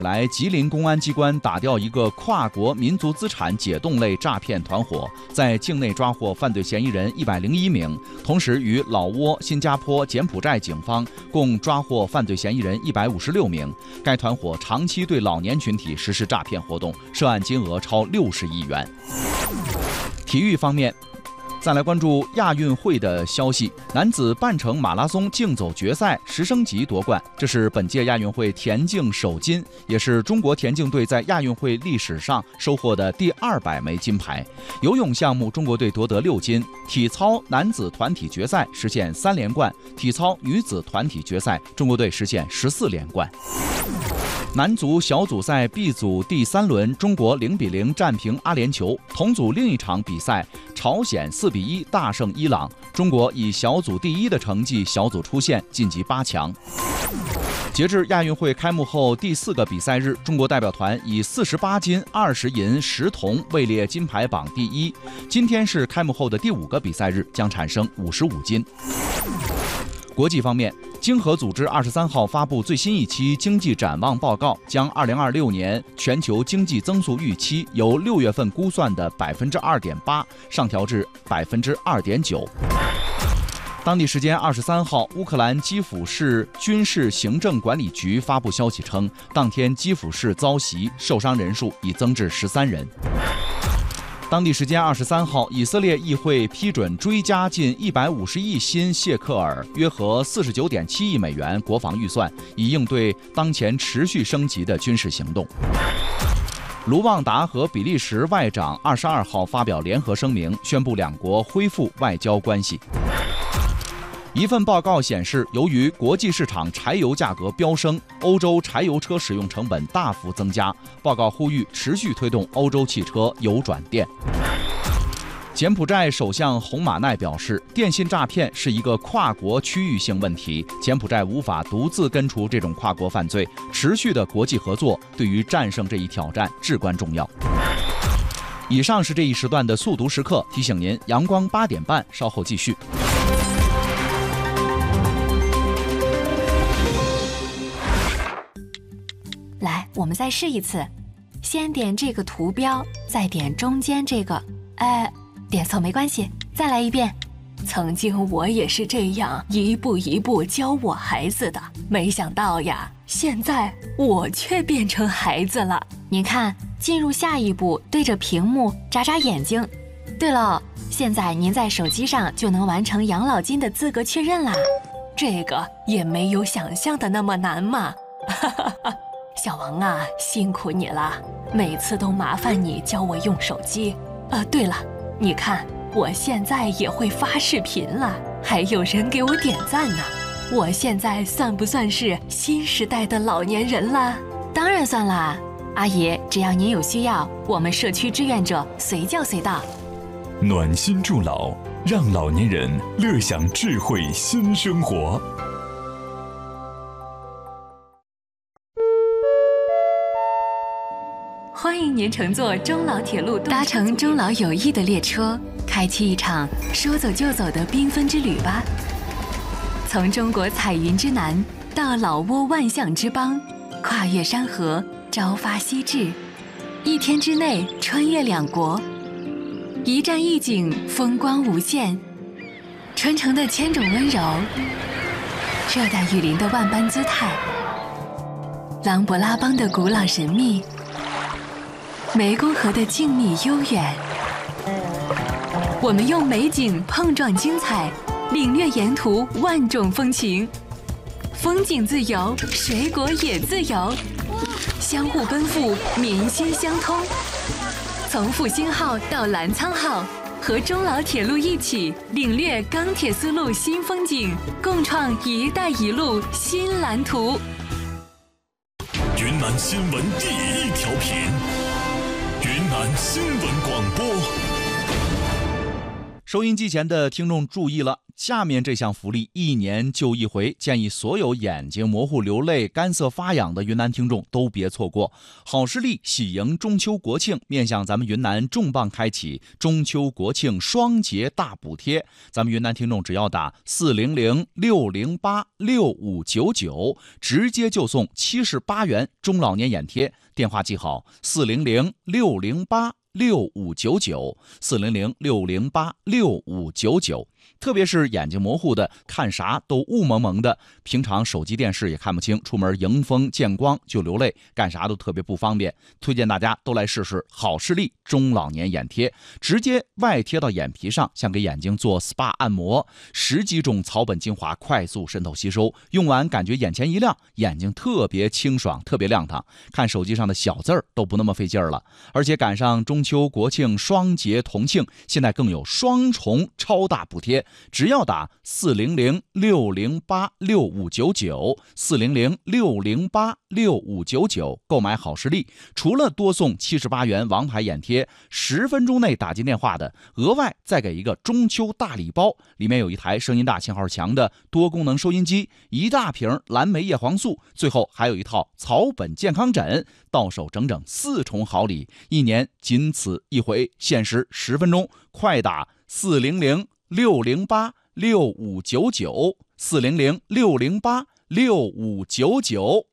来，吉林公安机关打掉一个跨国民族资产解冻类诈骗团伙，在境内抓获犯罪嫌疑人101名，同时与老挝、新加坡、柬埔寨警方共抓获犯罪嫌疑人156名。该团伙长期对老年群体实施诈骗活动，涉案金额超60亿元。体育方面，再来关注亚运会的消息。男子半程马拉松竞走决赛，石生吉夺冠，这是本届亚运会田径首金，也是中国田径队在亚运会历史上收获的第200枚金牌。游泳项目，中国队夺得6金。体操男子团体决赛实现3连冠，体操女子团体决赛，中国队实现14连冠。男足小组赛 B 组第3轮，中国0-0战平阿联酋。同组另一场比赛，朝鲜4-1大胜伊朗，中国以小组第1的成绩小组出线，晋级8强。截至亚运会开幕后第4个比赛日，中国代表团以48金、20银、10铜位列金牌榜第1。今天是开幕后的第5个比赛日，将产生55金。国际方面，经合组织23号发布最新一期经济展望报告，将2026年全球经济增速预期由6月份估算的2.8%上调至2.9%。当地时间23号，乌克兰基辅市军事行政管理局发布消息称，当天基辅市遭袭，受伤人数已增至13人。当地时间23号，以色列议会批准追加近150亿新谢克尔，约合49.7亿美元国防预算，以应对当前持续升级的军事行动。卢旺达和比利时外长22号发表联合声明，宣布两国恢复外交关系。一份报告显示，由于国际市场柴油价格飙升，欧洲柴油车使用成本大幅增加。报告呼吁持续推动欧洲汽车油转电。柬埔寨首相洪马奈表示，电信诈骗是一个跨国区域性问题，柬埔寨无法独自根除这种跨国犯罪，持续的国际合作对于战胜这一挑战至关重要。以上是这一时段的速读时刻，提醒您阳光8点半稍后继续。 来，我们再试一次，先点这个图标，再点中间这个，点错没关系，再来一遍。曾经我也是这样一步一步教我孩子的，没想到呀，现在我却变成孩子了。您看，进入下一步，对着屏幕眨眨眼睛。对了，现在您在手机上就能完成养老金的资格确认啦。这个也没有想象的那么难嘛。小王啊，辛苦你了，每次都麻烦你教我用手机。对了，你看我现在也会发视频了，还有人给我点赞呢。我现在算不算是新时代的老年人了？当然算啦，阿姨，只要您有需要，我们社区志愿者随叫随到。 暖心助老，让老年人乐享智慧新生活。 欢迎您乘坐中老铁路，搭乘中老友谊的列车，开启一场说走就走的缤纷之旅吧。从中国彩云之南到老挝万象之邦，跨越山河，朝发夕至，一天之内穿越2国，一站一景，风光无限。传承的千种温柔，热带雨林的万般姿态，琅勃拉邦的古老神秘，湄公河的静谧悠远。我们用美景碰撞精彩，领略沿途万种风情。风景自由，水果也自由，相互奔赴，民心相通。从复兴号到澜沧号，和中老铁路一起领略钢铁丝路新风景，共创“一带一路”新蓝图。 云南新闻第1调频，云南新闻广播。 收音机前的听众注意了，下面这项福利1年就一回，建议所有眼睛模糊、流泪、干涩发痒的云南听众都别错过。好视力喜迎中秋国庆，面向咱们云南重磅开启中秋国庆双节大补贴，咱们云南听众只要打400-608-6599，直接就送78元中老年眼贴。电话记好400-608-6599，400-608-6599。特别是眼睛模糊的，看啥都雾蒙蒙的，平常手机电视也看不清，出门迎风见光就流泪，干啥都特别不方便。推荐大家都来试试好视力中老年眼贴，直接外贴到眼皮上，像给眼睛做 SPA 按摩，10几种草本精华快速渗透吸收，用完感觉眼前一亮，眼睛特别清爽，特别亮堂，看手机上的小字儿都不那么费劲儿了。而且赶上中秋国庆双节同庆，现在更有双重超大补贴，只要打400-608-6599，400-608-6599购买好视力，除了多送78元王牌眼贴，10分钟内打进电话的，额外再给一个中秋大礼包，里面有一台声音大、信号强的多功能收音机，1大瓶蓝莓叶黄素，最后还有一套草本健康枕，到手整整4重好礼，1年仅此一回，限时10分钟，快打400-608-6599，400-608-6599。